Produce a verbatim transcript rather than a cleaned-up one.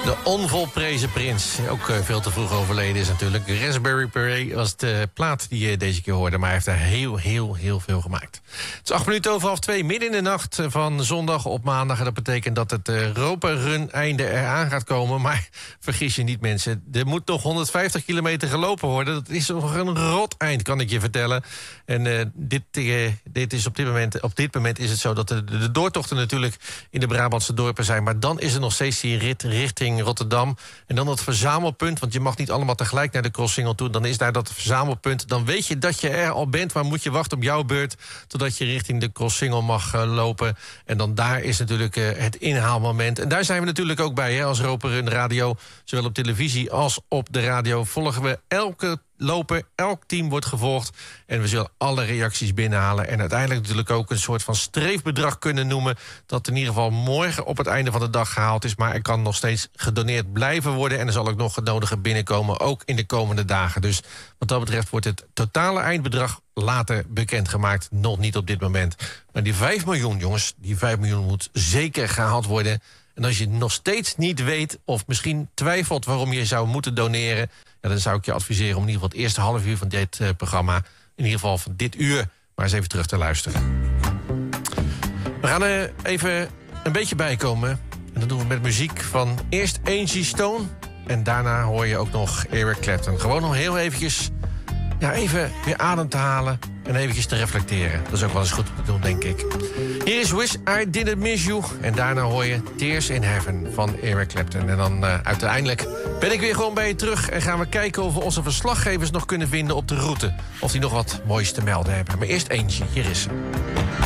De onvolprezen prins. Ook uh, veel te vroeg overleden is natuurlijk. Raspberry Beret was de plaat die je deze keer hoorde. Maar hij heeft er heel, heel, heel veel gemaakt. Het is acht minuten over half twee. Midden in de nacht van zondag op maandag. En dat betekent dat het Europa-run einde eraan gaat komen. Maar vergis je niet, mensen. Er moet nog honderdvijftig kilometer gelopen worden. Dat is nog een rot eind, kan ik je vertellen. En uh, dit, uh, dit is op, dit moment, op dit moment is het zo dat de, de doortochten natuurlijk in de Brabantse dorpen zijn. Maar dan is er nog steeds die rit richting Rotterdam. En dan dat verzamelpunt, want je mag niet allemaal tegelijk naar de Crosssingel toe. Dan is daar dat verzamelpunt. Dan weet je dat je er al bent, maar moet je wachten op jouw beurt totdat je richting de Crosssingel mag uh, lopen. En dan daar is natuurlijk uh, het inhaalmoment. En daar zijn we natuurlijk ook bij, hè, als Europa Run Radio. Zowel op televisie als op de radio volgen we elke lopen. Elk team wordt gevolgd. En we zullen alle reacties binnenhalen. En uiteindelijk natuurlijk ook een soort van streefbedrag kunnen noemen. Dat in ieder geval morgen op het einde van de dag gehaald is. Maar er kan nog steeds gedoneerd blijven worden. En er zal ook nog het nodige binnenkomen. Ook in de komende dagen. Dus wat dat betreft wordt het totale eindbedrag later bekendgemaakt. Nog niet op dit moment. Maar die vijf miljoen, jongens. Die vijf miljoen moet zeker gehaald worden. En als je nog steeds niet weet of misschien twijfelt waarom je zou moeten doneren, ja, dan zou ik je adviseren om in ieder geval het eerste half uur van dit uh, programma, in ieder geval van dit uur, maar eens even terug te luisteren. We gaan er even een beetje bijkomen. En dat doen we met muziek van eerst Angie Stone en daarna hoor je ook nog Eric Clapton. Gewoon om heel eventjes ja, even weer adem te halen en eventjes te reflecteren. Dat is ook wel eens goed te doen, denk ik. Hier is Wish I Didn't Miss You. En daarna hoor je Tears in Heaven van Eric Clapton. En dan uh, uiteindelijk ben ik weer gewoon bij je terug. En gaan we kijken of we onze verslaggevers nog kunnen vinden op de route. Of die nog wat moois te melden hebben. Maar eerst eentje, hier is ze.